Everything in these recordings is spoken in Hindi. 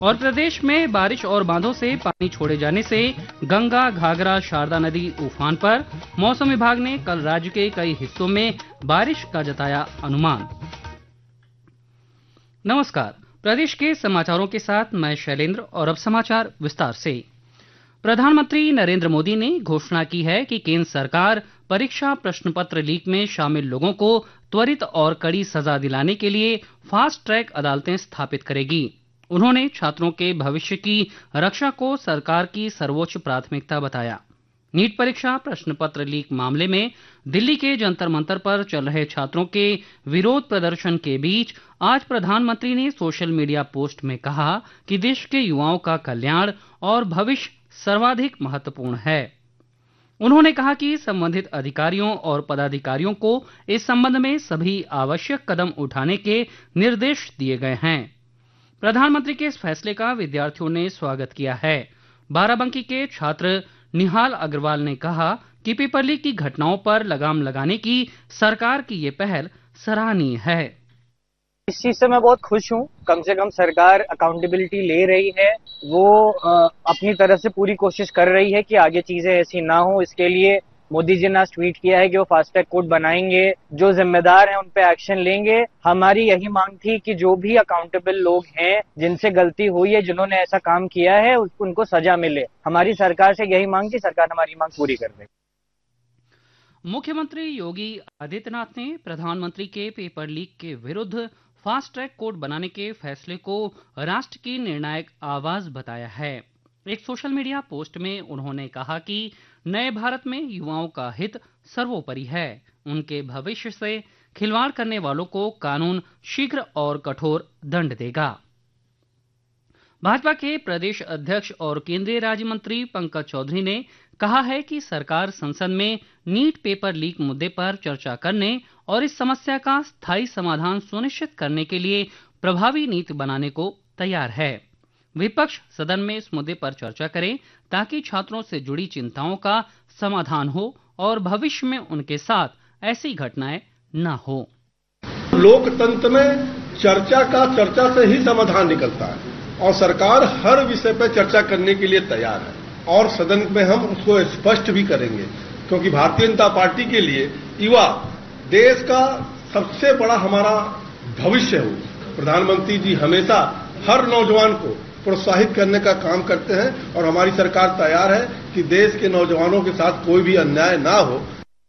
और प्रदेश में बारिश और बांधों से पानी छोड़े जाने से गंगा, घाघरा, शारदा नदी उफान पर। मौसम विभाग ने कल राज्य के कई हिस्सों में बारिश का जताया अनुमान। नमस्कार, प्रदेश के समाचारों के साथ मैं शैलेंद्र और अब समाचार विस्तार से। प्रधानमंत्री नरेंद्र मोदी ने घोषणा की है कि केंद्र सरकार परीक्षा प्रश्न पत्र लीक में शामिल लोगों को त्वरित और कड़ी सजा दिलाने के लिए फास्ट ट्रैक अदालतें स्थापित करेगी। उन्होंने छात्रों के भविष्य की रक्षा को सरकार की सर्वोच्च प्राथमिकता बताया। नीट परीक्षा प्रश्न पत्र लीक मामले में दिल्ली के जंतर मंतर पर चल रहे छात्रों के विरोध प्रदर्शन के बीच आज प्रधानमंत्री ने सोशल मीडिया पोस्ट में कहा कि देश के युवाओं का कल्याण और भविष्य सर्वाधिक महत्वपूर्ण है। उन्होंने कहा कि संबंधित अधिकारियों और पदाधिकारियों को इस संबंध में सभी आवश्यक कदम उठाने के निर्देश दिए गए हैं। प्रधानमंत्री के इस फैसले का विद्यार्थियों ने स्वागत किया है। बाराबंकी के छात्र निहाल अग्रवाल ने कहा कि पेपर लीक की घटनाओं पर लगाम लगाने की सरकार की ये पहल सराहनीय है। इस चीज से मैं बहुत खुश हूँ। कम से कम सरकार अकाउंटेबिलिटी ले रही है। वो अपनी तरफ से पूरी कोशिश कर रही है कि आगे चीजें ऐसी ना हो। इसके लिए मोदी जी ने आज ट्वीट किया है कि वो फास्टैग कोड बनाएंगे, जो जिम्मेदार हैं उन पे एक्शन लेंगे। हमारी यही मांग थी कि जो भी अकाउंटेबल लोग हैं, जिनसे गलती हुई है, जिन्होंने ऐसा काम किया है, उनको सजा मिले। हमारी सरकार से यही मांग थी, सरकार हमारी मांग पूरी कर दे। मुख्यमंत्री योगी आदित्यनाथ ने प्रधानमंत्री के पेपर लीक के विरुद्ध फास्ट ट्रैक कोर्ट बनाने के फैसले को राष्ट्र की निर्णायक आवाज बताया है। एक सोशल मीडिया पोस्ट में उन्होंने कहा कि नए भारत में युवाओं का हित सर्वोपरि है। उनके भविष्य से खिलवाड़ करने वालों को कानून शीघ्र और कठोर दंड देगा। भाजपा के प्रदेश अध्यक्ष और केंद्रीय राज्य मंत्री पंकज चौधरी ने कहा है कि सरकार संसद में नीट पेपर लीक मुद्दे पर चर्चा करने और इस समस्या का स्थायी समाधान सुनिश्चित करने के लिए प्रभावी नीति बनाने को तैयार है। विपक्ष सदन में इस मुद्दे पर चर्चा करे ताकि छात्रों से जुड़ी चिंताओं का समाधान हो और भविष्य में उनके साथ ऐसी घटनाएं न हो। लोकतंत्र में चर्चा से ही समाधान निकलता है और सरकार हर विषय पर चर्चा करने के लिए तैयार है और सदन में हम उसको स्पष्ट भी करेंगे, क्योंकि भारतीय जनता पार्टी के लिए युवा देश का सबसे बड़ा हमारा भविष्य हो। प्रधानमंत्री जी हमेशा हर नौजवान को प्रोत्साहित करने का काम करते हैं और हमारी सरकार तैयार है कि देश के नौजवानों के साथ कोई भी अन्याय ना हो।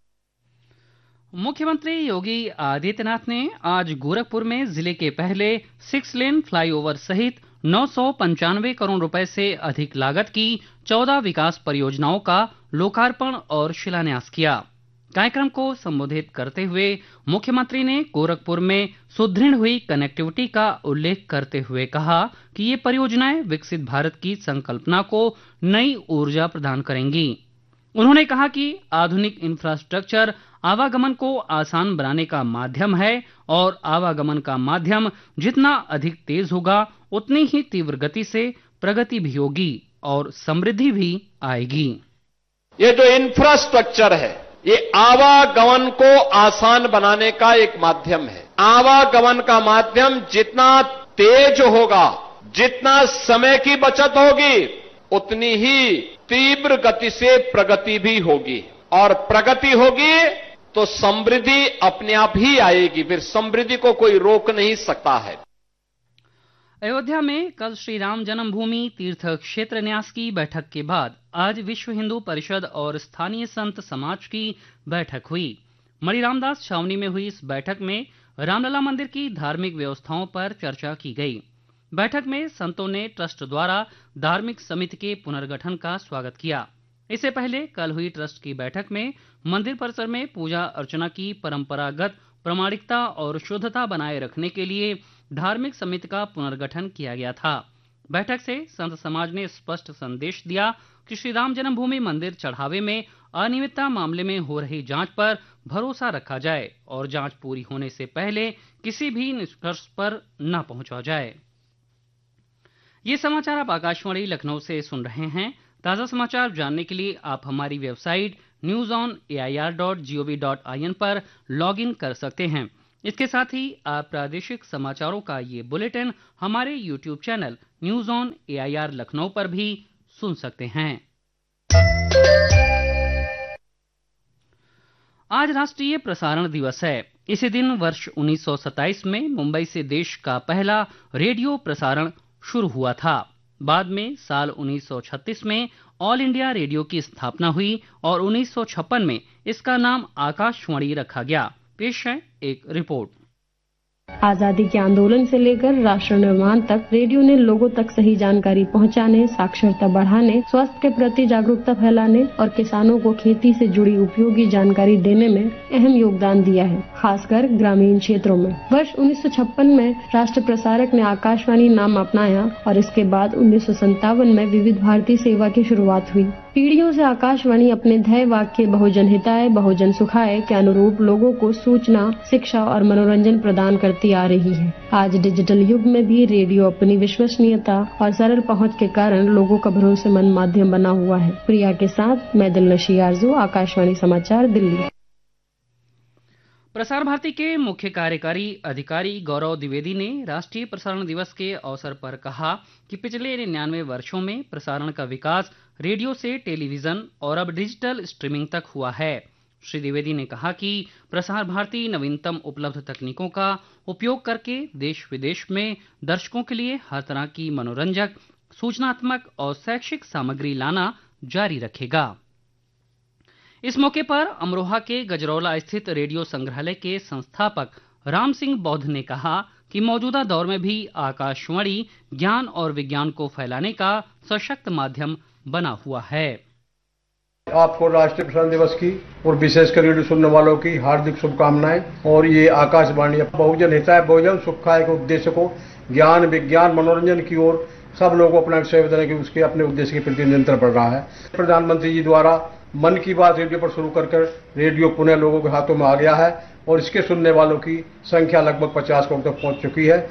मुख्यमंत्री योगी आदित्यनाथ ने आज गोरखपुर में जिले के पहले 6 लेन फ्लाईओवर सहित 995 करोड़ रुपए से अधिक लागत की 14 विकास परियोजनाओं का लोकार्पण और शिलान्यास किया। कार्यक्रम को संबोधित करते हुए मुख्यमंत्री ने गोरखपुर में सुदृढ़ हुई कनेक्टिविटी का उल्लेख करते हुए कहा कि ये परियोजनाएं विकसित भारत की संकल्पना को नई ऊर्जा प्रदान करेंगी। उन्होंने कहा कि आधुनिक इंफ्रास्ट्रक्चर आवागमन को आसान बनाने का माध्यम है और आवागमन का माध्यम जितना अधिक तेज होगा उतनी ही तीव्र गति से प्रगति भी होगी और समृद्धि भी आएगी। ये जो इंफ्रास्ट्रक्चर है, ये आवागमन को आसान बनाने का एक माध्यम है। आवागमन का माध्यम जितना तेज होगा, जितना समय की बचत होगी, उतनी ही तीव्र गति से प्रगति भी होगी और प्रगति होगी तो समृद्धि अपने आप ही आएगी। फिर समृद्धि को कोई रोक नहीं सकता है। अयोध्या में कल श्री राम जन्मभूमि तीर्थ क्षेत्र न्यास की बैठक के बाद आज विश्व हिंदू परिषद और स्थानीय संत समाज की बैठक हुई। मणि रामदास छावनी में हुई इस बैठक में रामलला मंदिर की धार्मिक व्यवस्थाओं पर चर्चा की गई। बैठक में संतों ने ट्रस्ट द्वारा धार्मिक समिति के पुनर्गठन का स्वागत किया। इससे पहले कल हुई ट्रस्ट की बैठक में मंदिर परिसर में पूजा अर्चना की परंपरागत प्रामाणिकता और शुद्धता बनाए रखने के लिए धार्मिक समिति का पुनर्गठन किया गया था। बैठक से संत समाज ने स्पष्ट संदेश दिया कि श्री राम जन्मभूमि मंदिर चढ़ावे में अनियमितता मामले में हो रही जांच पर भरोसा रखा जाए और जांच पूरी होने से पहले किसी भी निष्कर्ष पर न पहुंचा जाए। ये समाचार आप आकाशवाणी लखनऊ से सुन रहे हैं। ताजा समाचार जानने के लिए आप हमारी वेबसाइट newsonair.gov.in पर लॉगिन कर सकते हैं। इसके साथ ही आप प्रादेशिक समाचारों का ये बुलेटिन हमारे YouTube channel news on AIR Lucknow पर भी सुन सकते हैं। आज राष्ट्रीय प्रसारण दिवस है। इसी दिन वर्ष 1927 में मुंबई से देश का पहला रेडियो प्रसारण शुरू हुआ था। बाद में साल 1936 में ऑल इंडिया रेडियो की स्थापना हुई और 1956 में इसका नाम आकाशवाणी रखा गया। पेश है एक रिपोर्ट। आजादी के आंदोलन से लेकर राष्ट्र निर्माण तक रेडियो ने लोगों तक सही जानकारी पहुंचाने, साक्षरता बढ़ाने, स्वास्थ्य के प्रति जागरूकता फैलाने और किसानों को खेती से जुड़ी उपयोगी जानकारी देने में अहम योगदान दिया है, खासकर ग्रामीण क्षेत्रों में। वर्ष 1956 में राष्ट्र प्रसारक ने आकाशवाणी नाम अपनाया और इसके बाद 1957 में विविध भारती सेवा की शुरुआत हुई। पीढ़ियों से आकाशवाणी अपने ध्येय वाक्य बहुजन हिताय बहुजन सुखाय के अनुरूप लोगों को सूचना, शिक्षा और मनोरंजन प्रदान करती आ रही है। आज डिजिटल युग में भी रेडियो अपनी विश्वसनीयता और सरल पहुंच के कारण लोगों का भरोसेमंद माध्यम बना हुआ है। प्रिया के साथ मैं दिलनशी आरजू, आकाशवाणी समाचार, दिल्ली। प्रसार भारती के मुख्य कार्यकारी अधिकारी गौरव द्विवेदी ने राष्ट्रीय प्रसारण दिवस के अवसर पर कहा कि पिछले 99 वर्षों में प्रसारण का विकास रेडियो से टेलीविजन और अब डिजिटल स्ट्रीमिंग तक हुआ है। श्री द्विवेदी ने कहा कि प्रसार भारती नवीनतम उपलब्ध तकनीकों का उपयोग करके देश विदेश में दर्शकों के लिए हर तरह की मनोरंजक, सूचनात्मक और शैक्षिक सामग्री लाना जारी रखेगा। इस मौके पर अमरोहा के गजरौला स्थित रेडियो संग्रहालय के संस्थापक राम सिंह बौद्ध ने कहा कि मौजूदा दौर में भी आकाशवाणी ज्ञान और विज्ञान को फैलाने का सशक्त माध्यम बना हुआ है। आपको राष्ट्रीय प्रसारण दिवस की और विशेषकर रेडियो सुनने वालों की हार्दिक शुभकामनाएं। और ये आकाशवाणी बहुजन हिताय बहुजन सुखाय के उद्देश्य को ज्ञान, विज्ञान, मनोरंजन की ओर सब लोगों को अपना सेवा देने के उसके अपने उद्देश्य के प्रति निरंतर बढ़ रहा है। प्रधानमंत्री जी द्वारा मन की बात रेडियो पर शुरू कर रेडियो पुनः लोगों के हाथों में आ गया है और इसके सुनने वालों की संख्या लगभग 50 करोड़ तक पहुंच चुकी है।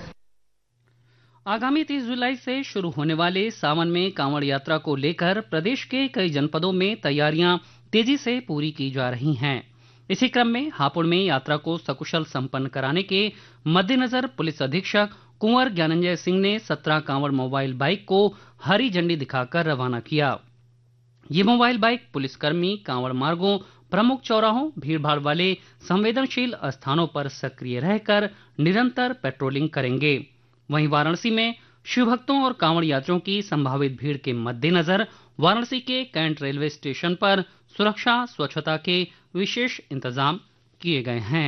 आगामी 30 जुलाई से शुरू होने वाले सावन में कांवड़ यात्रा को लेकर प्रदेश के कई जनपदों में तैयारियां तेजी से पूरी की जा रही हैं। इसी क्रम में हापुड़ में यात्रा को सकुशल संपन्न कराने के मद्देनजर पुलिस अधीक्षक कुंवर ज्ञानंजय सिंह ने 17 कांवड़ मोबाइल बाइक को हरी झंडी दिखाकर रवाना किया। ये मोबाइल बाइक पुलिसकर्मी कांवड़ मार्गों, प्रमुख चौराहों, भीड़भाड़ वाले संवेदनशील स्थानों पर सक्रिय रहकर निरंतर पेट्रोलिंग करेंगे। वहीं वाराणसी में शिव भक्तों और कांवड़ यात्रियों की संभावित भीड़ के मद्देनजर वाराणसी के कैंट रेलवे स्टेशन पर सुरक्षा, स्वच्छता के विशेष इंतजाम किए गए हैं।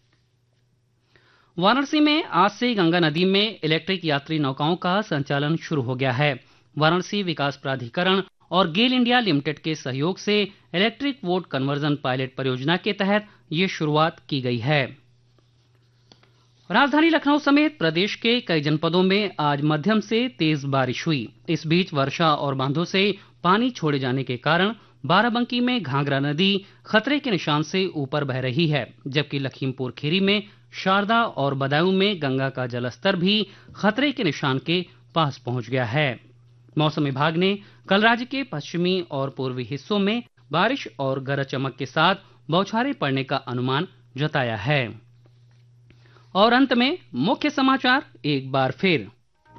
वाराणसी में आज से गंगा नदी में इलेक्ट्रिक यात्री नौकाओं का संचालन शुरू हो गया है। वाराणसी विकास प्राधिकरण और गेल इंडिया लिमिटेड के सहयोग से इलेक्ट्रिक वोट कन्वर्जन पायलट परियोजना के तहत ये शुरुआत की गई है। राजधानी लखनऊ समेत प्रदेश के कई जनपदों में आज मध्यम से तेज बारिश हुई। इस बीच वर्षा और बांधों से पानी छोड़े जाने के कारण बाराबंकी में घाघरा नदी खतरे के निशान से ऊपर बह रही है, जबकि लखीमपुर खीरी में शारदा और बदायूं में गंगा का जलस्तर भी खतरे के निशान के पास पहुंच गया है। मौसम विभाग ने कल राज्य के पश्चिमी और पूर्वी हिस्सों में बारिश और गरज चमक के साथ बौछारें पड़ने का अनुमान जताया है। और अंत में मुख्य समाचार एक बार फिर।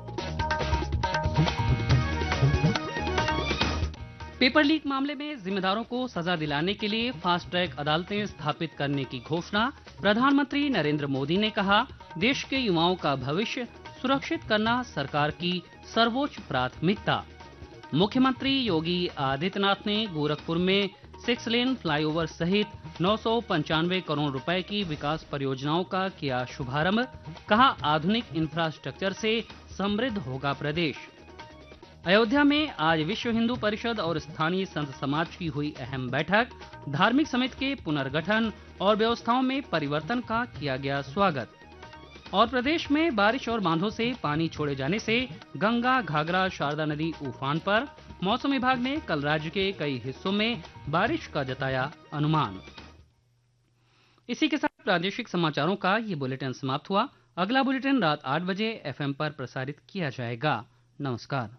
पेपर लीक मामले में जिम्मेदारों को सजा दिलाने के लिए फास्ट ट्रैक अदालतें स्थापित करने की घोषणा। प्रधानमंत्री नरेंद्र मोदी ने कहा, देश के युवाओं का भविष्य सुरक्षित करना सरकार की सर्वोच्च प्राथमिकता। मुख्यमंत्री योगी आदित्यनाथ ने गोरखपुर में 6 लेन फ्लाईओवर सहित 995 करोड़ रुपए की विकास परियोजनाओं का किया शुभारंभ। कहा, आधुनिक इंफ्रास्ट्रक्चर से समृद्ध होगा प्रदेश। अयोध्या में आज विश्व हिंदू परिषद और स्थानीय संत समाज की हुई अहम बैठक। धार्मिक समिति के पुनर्गठन और व्यवस्थाओं में परिवर्तन का किया गया स्वागत। और प्रदेश में बारिश और बांधों से पानी छोड़े जाने से गंगा, घाघरा, शारदा नदी उफान पर। मौसम विभाग ने कल राज्य के कई हिस्सों में बारिश का जताया अनुमान। इसी के साथ प्रादेशिक समाचारों का ये बुलेटिन समाप्त हुआ। अगला बुलेटिन रात 8 बजे FM पर प्रसारित किया जाएगा। नमस्कार।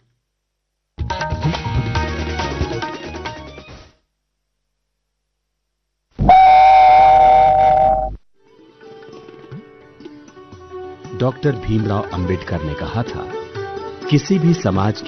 डॉक्टर भीमराव अंबेडकर ने कहा था, किसी भी समाज